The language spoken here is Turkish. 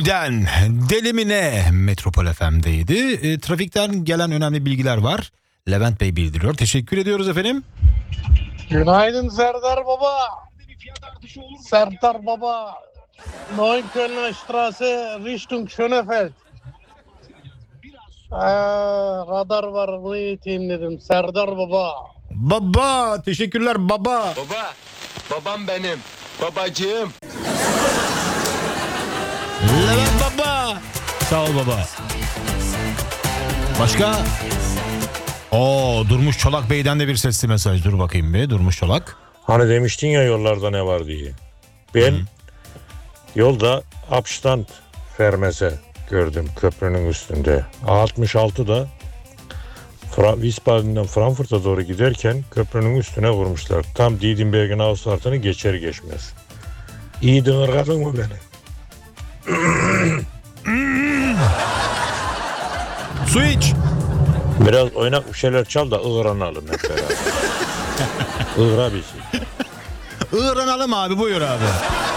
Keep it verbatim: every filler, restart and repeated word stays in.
Gül'den Delimine Metropol F M'deydi. E, trafikten gelen önemli bilgiler var. Levent Bey bildiriyor. Teşekkür ediyoruz efendim. Günaydın Serdar Baba. Serdar Baba. Neukölln Straße Richtung Schönefeld. Ee, radar var, bunu eğiteyim dedim. Serdar Baba. Baba, teşekkürler baba. Baba, babam benim. Babacığım. Levent baba. Sağ ol baba. Başka? Oo, Durmuş Çolak Bey'den de bir sesli mesaj. Dur bakayım bir. Durmuş Çolak. Hani demiştin ya yollarda ne var diye. Ben Hı. yolda Abstand Fermese gördüm köprünün üstünde. A altmış altıda Fra- Wiesbaden'den Frankfurt'a doğru giderken köprünün üstüne vurmuşlar. Tam Diedenberg'in Ausfahrt'ını geçer geçmez. İyi dınırgadın mı beni? Su iç. Biraz oynak bir şeyler çal da ığranalım hep beraber. Iğra bir şey. Iğranalım abi, buyur abi.